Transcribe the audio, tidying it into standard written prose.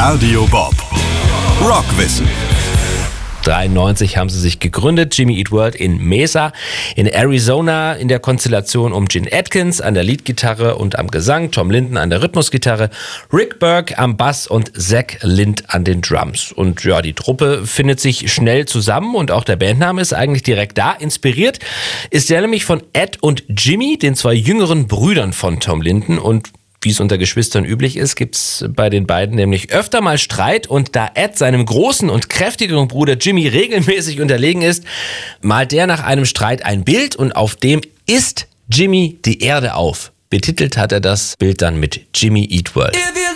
Radio Bob Rockwissen. 1993 haben sie sich gegründet, Jimmy Eat World in Mesa in Arizona, in der Konstellation um Gene Atkins an der Leadgitarre und am Gesang, Tom Linton an der Rhythmusgitarre, Rick Burke am Bass und Zach Lind an den Drums. Und ja, die Truppe findet sich schnell zusammen und auch der Bandname ist eigentlich direkt da. Inspiriert ist der nämlich von Ed und Jimmy, den zwei jüngeren Brüdern von Tom Linton, und wie es unter Geschwistern üblich ist, gibt's bei den beiden nämlich öfter mal Streit, und da Ed seinem großen und kräftigeren Bruder Jimmy regelmäßig unterlegen ist, malt der nach einem Streit ein Bild und auf dem isst Jimmy die Erde auf. Betitelt hat er das Bild dann mit Jimmy Eat World.